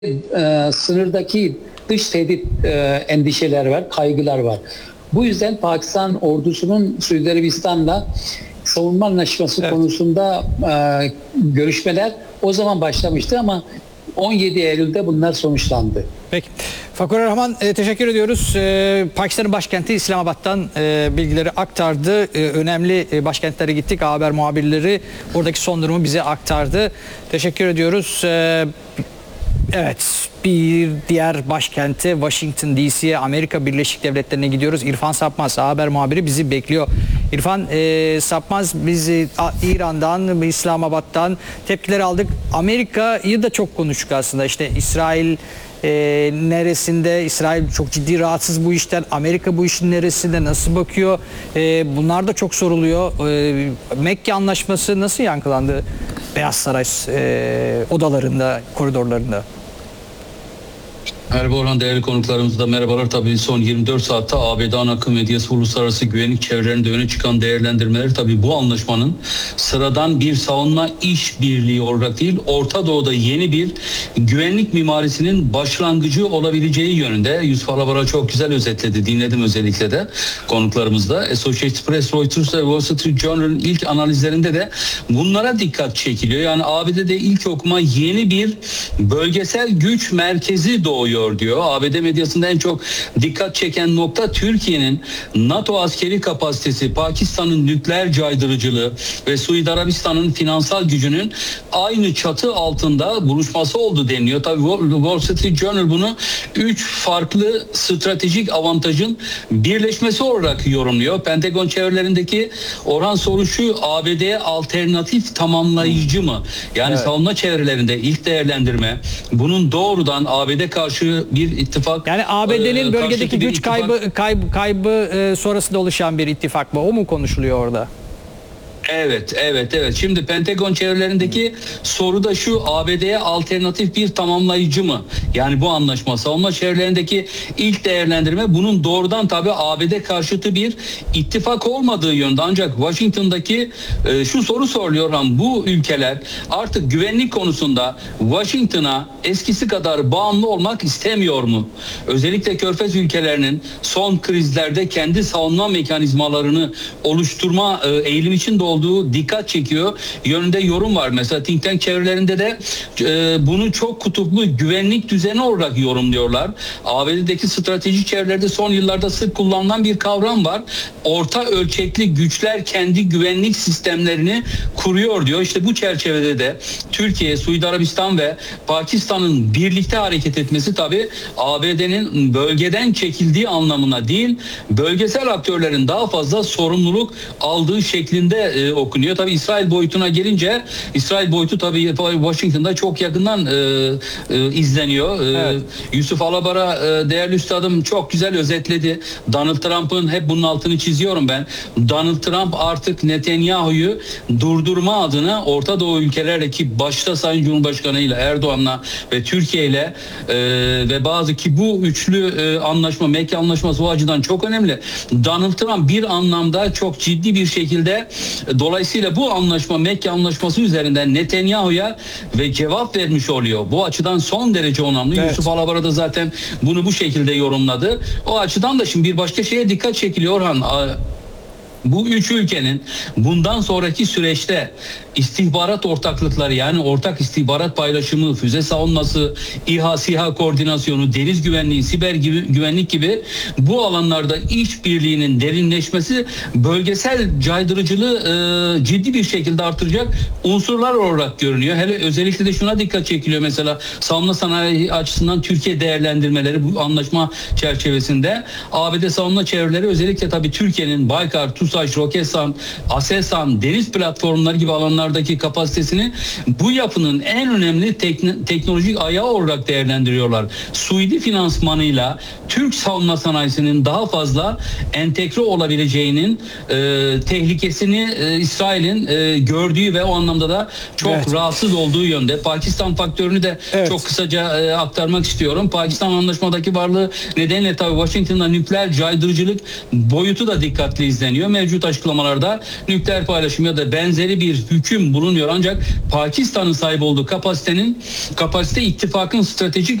sınırdaki dış tehdit endişeler var, kaygılar var. Bu yüzden Pakistan ordusunun Suudi Arabistan'la savunma anlaşması konusunda görüşmeler o zaman başlamıştı ama 17 Eylül'de bunlar sonuçlandı. Peki. Fakur Rahman, teşekkür ediyoruz. Pakistan'ın başkenti İslamabad'dan bilgileri aktardı. Önemli başkentlere gittik. Haber muhabirleri oradaki son durumu bize aktardı. Teşekkür ediyoruz. Evet, bir diğer başkente Washington DC'ye, Amerika Birleşik Devletleri'ne gidiyoruz. İrfan Sapmaz, haber muhabiri bizi bekliyor. İrfan Sapmaz, biz İran'dan, İslamabad'dan tepkiler aldık. Amerika'yı da çok konuştuk aslında. İşte İsrail neresinde? İsrail çok ciddi rahatsız bu işten. Amerika bu işin neresinde? Nasıl bakıyor? Bunlar da çok soruluyor. Mekke Anlaşması nasıl yankılandı Beyaz Saray odalarında, koridorlarında? Merhaba Orhan, değerli konuklarımız da merhabalar. Tabii son 24 saatte ABD ana akım medyası, uluslararası güvenlik çevrelerinde öne çıkan değerlendirmeler tabii bu anlaşmanın sıradan bir savunma işbirliği olarak değil, Orta Doğu'da yeni bir güvenlik mimarisinin başlangıcı olabileceği yönünde. Yusuf Alabara çok güzel özetledi, dinledim özellikle de konuklarımızda. Associated Press, Reuters ve Wall Street Journal'ın ilk analizlerinde de bunlara dikkat çekiliyor. Yani ABD'de ilk okuma yeni bir bölgesel güç merkezi doğuyor diyor. ABD medyasında en çok dikkat çeken nokta Türkiye'nin NATO askeri kapasitesi, Pakistan'ın nükleer caydırıcılığı ve Suudi Arabistan'ın finansal gücünün aynı çatı altında buluşması oldu deniliyor. Tabii Wall Street Journal bunu 3 farklı stratejik avantajın birleşmesi olarak yorumluyor. Pentagon çevrelerindeki Orhan soru şu: ABD'ye alternatif tamamlayıcı mı? Yani savunma çevrelerinde ilk değerlendirme bunun doğrudan ABD karşı bir ittifak, yani ABD'nin bölgedeki güç kaybı sonrasında oluşan bir ittifak mı? O mu konuşuluyor orada? Evet. Şimdi Pentagon çevrelerindeki soru da şu: ABD'ye alternatif bir tamamlayıcı mı? Yani bu anlaşma, savunma çevrelerindeki ilk değerlendirme bunun doğrudan tabii ABD karşıtı bir ittifak olmadığı yönde. Ancak Washington'daki şu soru soruluyor: bu ülkeler artık güvenlik konusunda Washington'a eskisi kadar bağımlı olmak istemiyor mu? Özellikle Körfez ülkelerinin son krizlerde kendi savunma mekanizmalarını oluşturma eğilim içinde olduğu dikkat çekiyor yönünde yorum var. Mesela think tank çevrelerinde de bunu çok kutuplu güvenlik düzeni olarak yorumluyorlar. ABD'deki stratejik çevrelerde son yıllarda sık kullanılan bir kavram var: orta ölçekli güçler kendi güvenlik sistemlerini kuruyor diyor. İşte bu çerçevede de Türkiye, Suudi Arabistan ve Pakistan'ın birlikte hareket etmesi tabii ABD'nin bölgeden çekildiği anlamına değil, bölgesel aktörlerin daha fazla sorumluluk aldığı şeklinde okunuyor. Tabii İsrail boyutuna gelince, İsrail boyutu tabii Washington'da çok yakından izleniyor. Evet. Yusuf Alabara, değerli üstadım, çok güzel özetledi. Donald Trump'ın, hep bunun altını çiziyorum ben, Donald Trump artık Netanyahu'yu durdurma adına Orta Doğu ülkelerle, ki başta Sayın Cumhurbaşkanı ile Erdoğan'la ve Türkiye ile ve bazı, ki bu üçlü anlaşma, Mekke Anlaşması o açıdan çok önemli. Donald Trump bir anlamda çok ciddi bir şekilde, dolayısıyla bu anlaşma, Mekke Anlaşması üzerinden Netanyahu'ya ve cevap vermiş oluyor. Bu açıdan son derece önemli. Evet. Yusuf Alabara da zaten bunu bu şekilde yorumladı. O açıdan da şimdi bir başka şeye dikkat çekiliyor Orhan. Bu üç ülkenin bundan sonraki süreçte istihbarat ortaklıkları, yani ortak istihbarat paylaşımı, füze savunması, İHA, SİHA koordinasyonu, deniz güvenliği, siber güvenlik gibi bu alanlarda işbirliğinin derinleşmesi bölgesel caydırıcılığı ciddi bir şekilde artıracak unsurlar olarak görünüyor. Hele özellikle de şuna dikkat çekiliyor: mesela savunma sanayi açısından Türkiye değerlendirmeleri bu anlaşma çerçevesinde. ABD savunma çevreleri özellikle tabii Türkiye'nin Baykar, TUSAŞ, Roketsan, Aselsan, deniz platformları gibi alanlardaki kapasitesini bu yapının en önemli teknolojik ayağı olarak değerlendiriyorlar. Suudi finansmanıyla Türk savunma sanayisinin daha fazla entegre olabileceğinin tehlikesini İsrail'in gördüğü ve o anlamda da çok rahatsız olduğu yönde. Pakistan faktörünü de çok kısaca aktarmak istiyorum. Pakistan anlaşmadaki varlığı nedeniyle tabii Washington'da nükleer caydırıcılık boyutu da dikkatli izleniyor. mevcut açıklamalarda nükleer paylaşım ya da benzeri bir hüküm bulunmuyor. Ancak Pakistan'ın sahip olduğu kapasite ittifakın stratejik